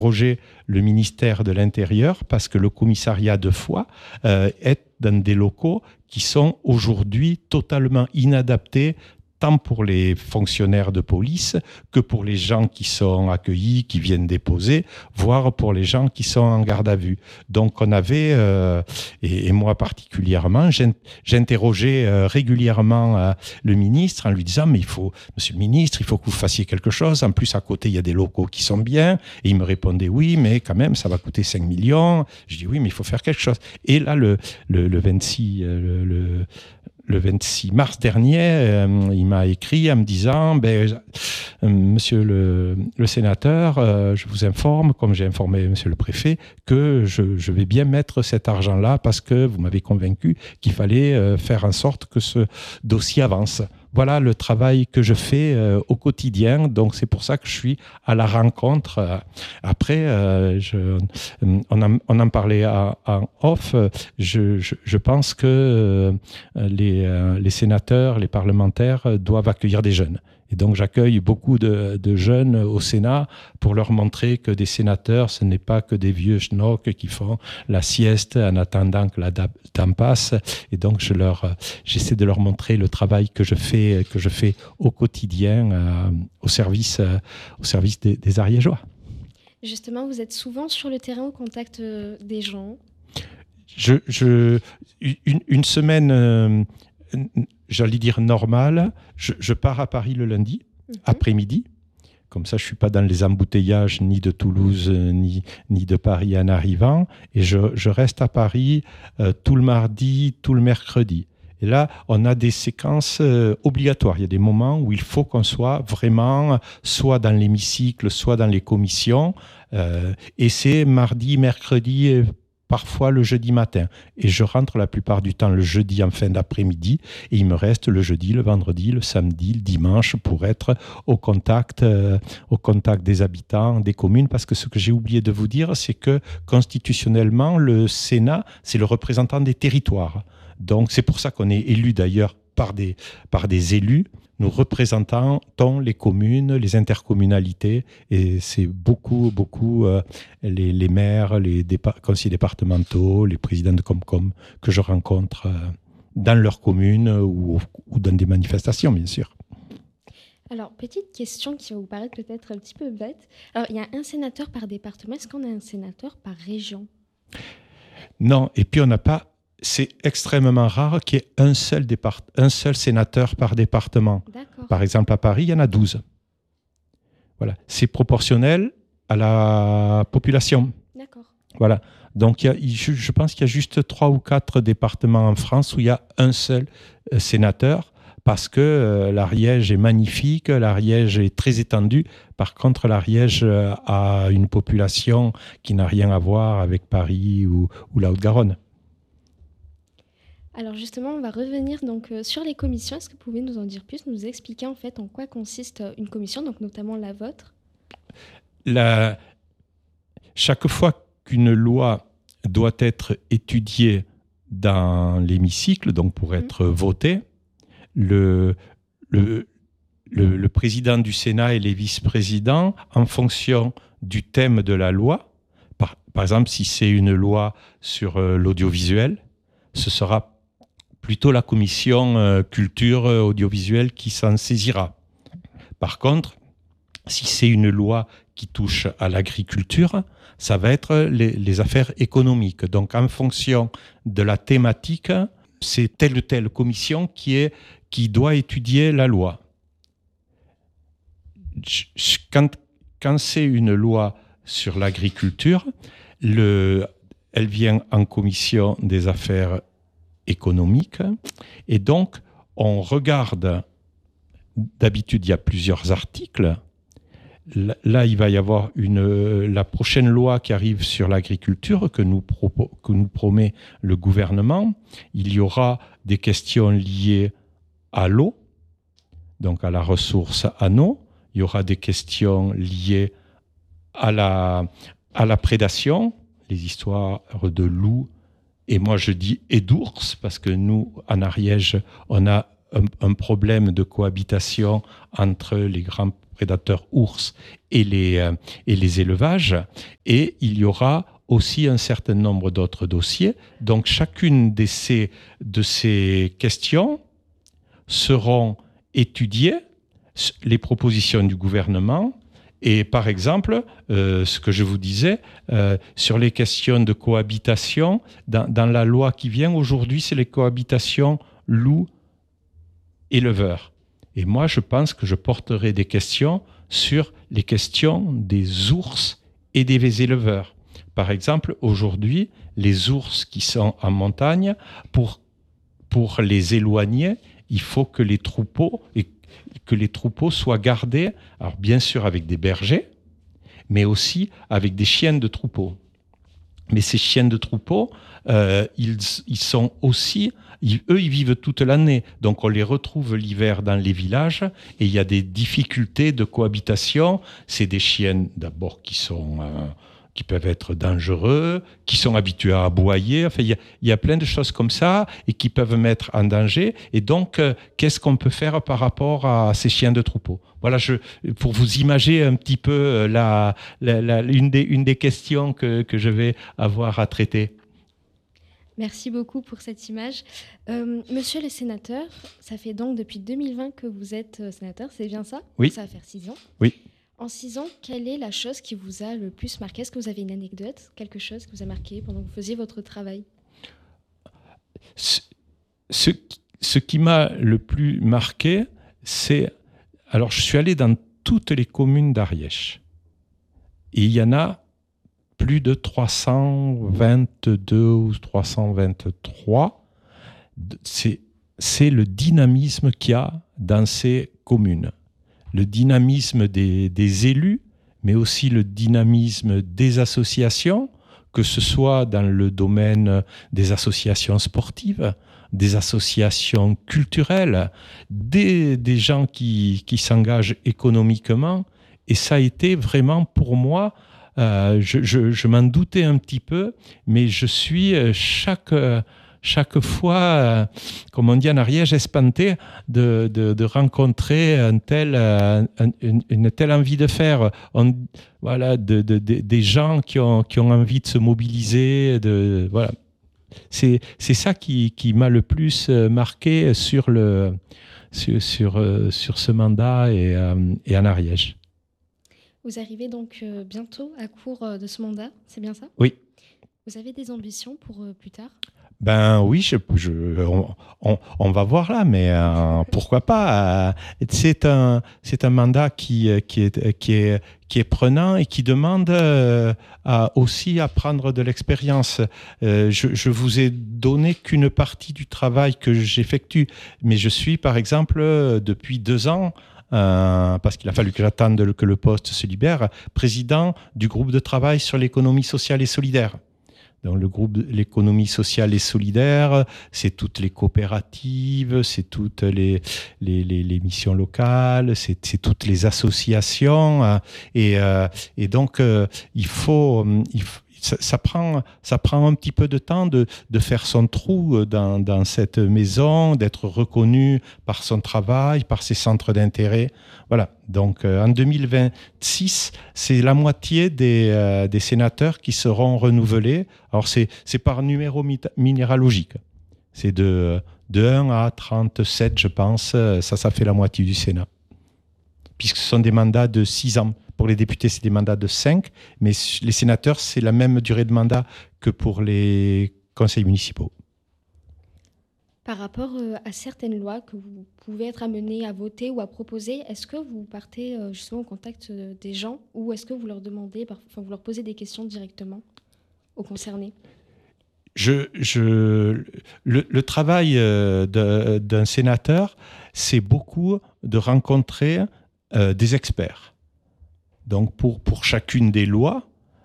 interrogé le ministère de l'Intérieur parce que le commissariat de Foix est dans des locaux qui sont aujourd'hui totalement inadaptés, tant pour les fonctionnaires de police que pour les gens qui sont accueillis, qui viennent déposer, voire pour les gens qui sont en garde à vue. Donc on avait, et moi particulièrement, j'interrogeais régulièrement le ministre en lui disant « Mais monsieur le ministre, il faut que vous fassiez quelque chose. En plus, à côté, il y a des locaux qui sont bien. » Et il me répondait « Oui, mais quand même, ça va coûter 5 millions. » Je dis « Oui, mais il faut faire quelque chose. » Et là, le 26 mars dernier, il m'a écrit en me disant Monsieur le sénateur, je vous informe, comme j'ai informé monsieur le préfet, que je vais bien mettre cet argent-là parce que vous m'avez convaincu qu'il fallait faire en sorte que ce dossier avance. Voilà le travail que je fais au quotidien. Donc, c'est pour ça que je suis à la rencontre. Après, on en parlait en off. Je pense que les sénateurs, les parlementaires doivent accueillir des jeunes. Et donc, j'accueille beaucoup de jeunes au Sénat pour leur montrer que des sénateurs, ce n'est pas que des vieux schnocks qui font la sieste en attendant que la dame passe. Et donc, j'essaie de leur montrer le travail que je fais au quotidien au service des Ariégeois. Justement, vous êtes souvent sur le terrain au contact des gens. Une semaine... j'allais dire normale, je pars à Paris le lundi, après-midi. Comme ça, je ne suis pas dans les embouteillages ni de Toulouse ni de Paris en arrivant. Et je reste à Paris tout le mardi, tout le mercredi. Et là, on a des séquences obligatoires. Il y a des moments où il faut qu'on soit vraiment soit dans l'hémicycle, soit dans les commissions. Et c'est mardi, mercredi, parfois le jeudi matin. Et je rentre la plupart du temps le jeudi en fin d'après-midi. Et il me reste le jeudi, le vendredi, le samedi, le dimanche pour être au contact des habitants, des communes. Parce que ce que j'ai oublié de vous dire, c'est que constitutionnellement, le Sénat, c'est le représentant des territoires. Donc c'est pour ça qu'on est élu d'ailleurs par des élus. Nous représentons les communes, les intercommunalités, et c'est beaucoup les maires, les conseillers départementaux, les présidents de Comcom que je rencontre dans leur commune ou dans des manifestations, bien sûr. Alors, petite question qui va vous paraître peut-être un petit peu bête. Alors, il y a un sénateur par département. Est-ce qu'on a un sénateur par région ? Non, et puis on n'a pas... C'est extrêmement rare qu'il y ait un seul sénateur par département. D'accord. Par exemple, à Paris, il y en a 12. Voilà. C'est proportionnel à la population. D'accord. Voilà. Donc, je pense qu'il y a juste 3 ou 4 départements en France où il y a un seul sénateur parce que l'Ariège est magnifique, l'Ariège est très étendue. Par contre, l'Ariège a une population qui n'a rien à voir avec Paris ou la Haute-Garonne. Alors justement, on va revenir donc sur les commissions. Est-ce que vous pouvez nous en dire plus, nous expliquer en fait en quoi consiste une commission, donc notamment la vôtre ? Chaque fois qu'une loi doit être étudiée dans l'hémicycle, donc pour être votée, le président du Sénat et les vice-présidents, en fonction du thème de la loi, par exemple, si c'est une loi sur l'audiovisuel, ce sera plutôt la commission culture audiovisuelle qui s'en saisira. Par contre, si c'est une loi qui touche à l'agriculture, ça va être les affaires économiques. Donc, en fonction de la thématique, c'est telle ou telle commission qui doit étudier la loi. Quand c'est une loi sur l'agriculture, elle vient en commission des affaires économiques et donc on regarde, d'habitude il y a plusieurs articles, là il va y avoir la prochaine loi qui arrive sur l'agriculture que nous promet le gouvernement, il y aura des questions liées à l'eau, donc à la ressource en eau, il y aura des questions liées à la prédation, les histoires de loups, et moi je dis et d'ours, parce que nous, en Ariège, on a un problème de cohabitation entre les grands prédateurs ours et les élevages. Et il y aura aussi un certain nombre d'autres dossiers. Donc chacune de ces questions seront étudiées, les propositions du gouvernement. Et par exemple, ce que je vous disais, sur les questions de cohabitation, dans la loi qui vient aujourd'hui, c'est les cohabitations loup-éleveur. Et moi, je pense que je porterai des questions sur les questions des ours et des éleveurs. Par exemple, aujourd'hui, les ours qui sont en montagne, pour les éloigner, il faut que les troupeaux soient gardés, alors bien sûr avec des bergers, mais aussi avec des chiens de troupeau. Mais ces chiens de troupeau, ils sont aussi, eux, ils vivent toute l'année. Donc on les retrouve l'hiver dans les villages et il y a des difficultés de cohabitation. C'est des chiens d'abord qui peuvent être dangereux, qui sont habitués à aboyer. Enfin, il y a plein de choses comme ça et qui peuvent mettre en danger. Et donc, qu'est-ce qu'on peut faire par rapport à ces chiens de troupeau? Voilà, pour vous imaginer un petit peu une des questions que je vais avoir à traiter. Merci beaucoup pour cette image. Monsieur le sénateur, ça fait donc depuis 2020 que vous êtes sénateur, c'est bien ça? Oui. Ça va faire 6 ans. Oui. En 6 ans, quelle est la chose qui vous a le plus marqué? Est-ce que vous avez une anecdote, quelque chose qui vous a marqué pendant que vous faisiez votre travail? Ce qui m'a le plus marqué, c'est... Alors, je suis allé dans toutes les communes d'Ariège. Et il y en a plus de 322 ou 323. C'est le dynamisme qu'il y a dans ces communes. Le dynamisme des élus, mais aussi le dynamisme des associations, que ce soit dans le domaine des associations sportives, des associations culturelles, des gens qui s'engagent économiquement. Et ça a été vraiment pour moi, je m'en doutais un petit peu, mais je suis chaque fois, comme on dit en Ariège, espanté de rencontrer une telle envie de faire. Voilà, des gens qui ont envie de se mobiliser. Voilà. C'est ça qui m'a le plus marqué sur ce mandat et en Ariège. Vous arrivez donc bientôt à court de ce mandat, c'est bien ça? Oui. Vous avez des ambitions pour plus tard? Ben oui, on va voir là, mais pourquoi pas. C'est un mandat qui est prenant et qui demande aussi à prendre de l'expérience. Je vous ai donné qu'une partie du travail que j'effectue, mais je suis, par exemple, depuis 2 ans, parce qu'il a fallu que j'attende que le poste se libère, président du groupe de travail sur l'économie sociale et solidaire. Donc, le groupe de l'économie sociale et solidaire, c'est toutes les coopératives, c'est toutes les missions locales, c'est toutes les associations. Et donc, ça prend un petit peu de temps de faire son trou dans cette maison, d'être reconnu par son travail, par ses centres d'intérêt. Voilà. Donc, en 2026, c'est la moitié des sénateurs qui seront renouvelés. Alors, c'est par numéro minéralogique. C'est de 1 à 37, je pense. Ça fait la moitié du Sénat. Puisque ce sont des mandats de 6 ans. Pour les députés, c'est des mandats de 5. Mais les sénateurs, c'est la même durée de mandat que pour les conseils municipaux. Par rapport à certaines lois que vous pouvez être amenés à voter ou à proposer, est-ce que vous partez justement au contact des gens ou est-ce que vous leur demandez, vous leur posez des questions directement aux concernés? Le travail d'un sénateur, c'est beaucoup de rencontrer des experts. Donc pour chacune des lois,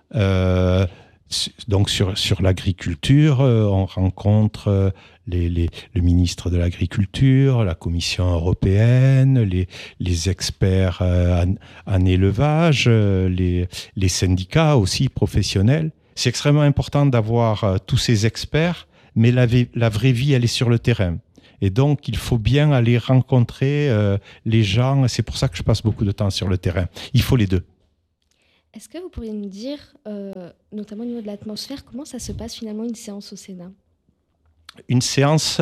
donc sur l'agriculture, on rencontre le ministre de l'Agriculture, la Commission européenne, les experts en élevage, les syndicats aussi professionnels. C'est extrêmement important d'avoir tous ces experts, mais la vraie vie, elle est sur le terrain. Et donc, il faut bien aller rencontrer les gens. C'est pour ça que je passe beaucoup de temps sur le terrain. Il faut les deux. Est-ce que vous pourriez me dire, notamment au niveau de l'atmosphère, comment ça se passe finalement une séance au Sénat ? Une séance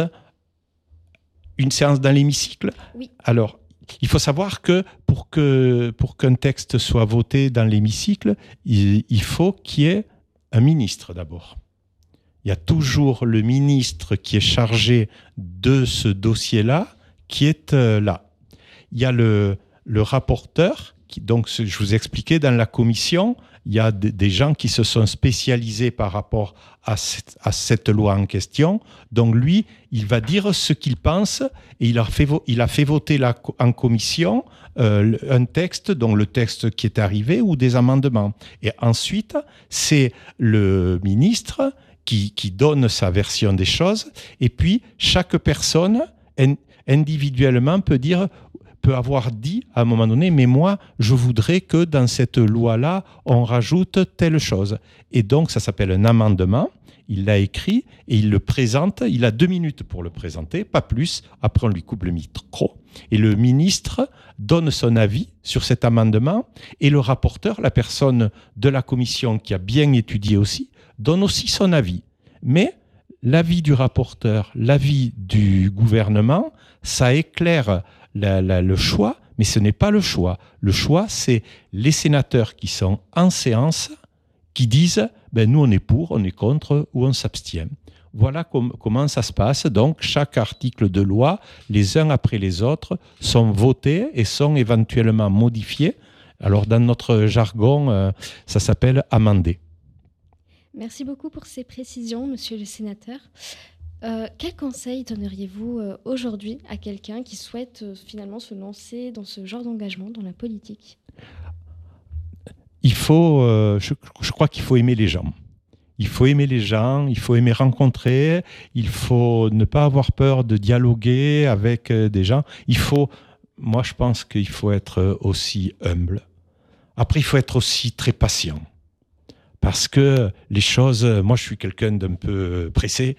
dans l'hémicycle ? Oui. Alors, il faut savoir que pour qu'un texte soit voté dans l'hémicycle, il faut qu'il y ait un ministre d'abord. Il y a toujours le ministre qui est chargé de ce dossier-là, qui est là. Il y a le rapporteur, donc je vous expliquais, dans la commission, il y a des gens qui se sont spécialisés par rapport à cette loi en question. Donc lui, il va dire ce qu'il pense et il a fait voter en commission un texte, donc le texte qui est arrivé ou des amendements. Et ensuite, c'est le ministre qui donne sa version des choses. Et puis, chaque personne, individuellement, peut avoir dit à un moment donné, mais moi, je voudrais que dans cette loi-là, on rajoute telle chose. Et donc, ça s'appelle un amendement. Il l'a écrit et il le présente. Il a 2 minutes pour le présenter, pas plus. Après, on lui coupe le micro. Et le ministre donne son avis sur cet amendement. Et le rapporteur, la personne de la commission qui a bien étudié aussi, donne aussi son avis. Mais l'avis du rapporteur, l'avis du gouvernement, ça éclaire le choix, mais ce n'est pas le choix. Le choix, c'est les sénateurs qui sont en séance, qui disent nous on est pour, on est contre ou on s'abstient. Voilà comment ça se passe. Donc chaque article de loi, les uns après les autres, sont votés et sont éventuellement modifiés. Alors dans notre jargon, ça s'appelle amender. Merci beaucoup pour ces précisions, monsieur le sénateur. Quel conseil donneriez-vous aujourd'hui à quelqu'un qui souhaite finalement se lancer dans ce genre d'engagement dans la politique ? Je crois qu'il faut aimer les gens. Il faut aimer les gens, il faut aimer rencontrer, il faut ne pas avoir peur de dialoguer avec des gens. Moi je pense qu'il faut être aussi humble. Après, il faut être aussi très patient. Parce que les choses, moi je suis quelqu'un d'un peu pressé,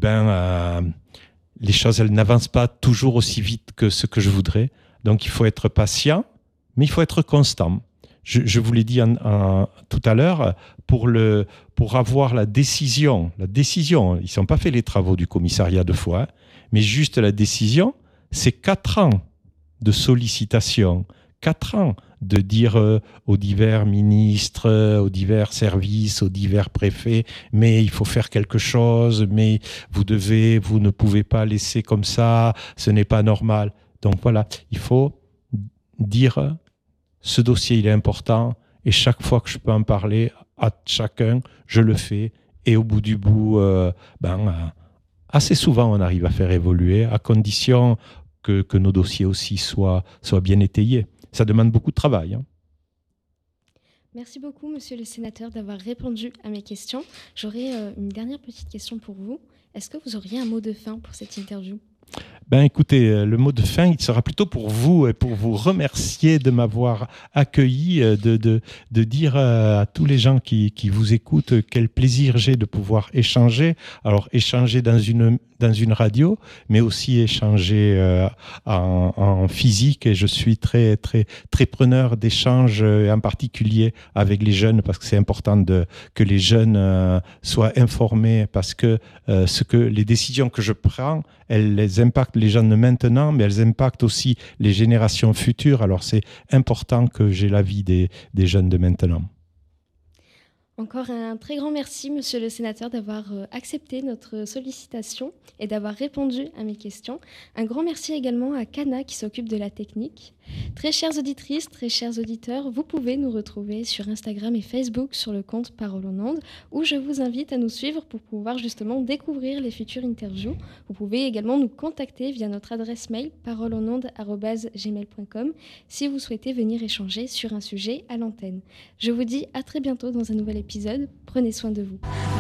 les choses elles n'avancent pas toujours aussi vite que ce que je voudrais. Donc il faut être patient, mais il faut être constant. Je vous l'ai dit tout à l'heure, pour avoir la décision, ils ne sont pas fait les travaux du commissariat de fois, mais juste la décision, c'est 4 ans de sollicitation, 4 ans de dire aux divers ministres, aux divers services, aux divers préfets, mais il faut faire quelque chose, mais vous ne pouvez pas laisser comme ça, ce n'est pas normal. Donc voilà, il faut dire, ce dossier il est important, et chaque fois que je peux en parler à chacun, je le fais, et au bout du bout, assez souvent on arrive à faire évoluer, à condition que nos dossiers aussi soient bien étayés. Ça demande beaucoup de travail. Merci beaucoup, monsieur le sénateur, d'avoir répondu à mes questions. J'aurais une dernière petite question pour vous. Est-ce que vous auriez un mot de fin pour cette interview ? Écoutez, le mot de fin, il sera plutôt pour vous et pour vous remercier de m'avoir accueilli, de dire à tous les gens qui vous écoutent quel plaisir j'ai de pouvoir échanger. Alors, échanger dans une radio, mais aussi échanger en physique. Et je suis très, très, très preneur d'échanges, en particulier avec les jeunes, parce que c'est important que les jeunes soient informés, parce que les décisions que je prends, elles impactent les jeunes de maintenant, mais elles impactent aussi les générations futures. Alors c'est important que j'ai l'avis des jeunes de maintenant. Encore un très grand merci, monsieur le sénateur, d'avoir accepté notre sollicitation et d'avoir répondu à mes questions. Un grand merci également à Cana qui s'occupe de la technique. Très chères auditrices, très chers auditeurs, vous pouvez nous retrouver sur Instagram et Facebook sur le compte Parole en Ondes, où je vous invite à nous suivre pour pouvoir justement découvrir les futures interviews. Vous pouvez également nous contacter via notre adresse mail paroleonondes@gmail.com si vous souhaitez venir échanger sur un sujet à l'antenne. Je vous dis à très bientôt dans un nouvel épisode. Prenez soin de vous.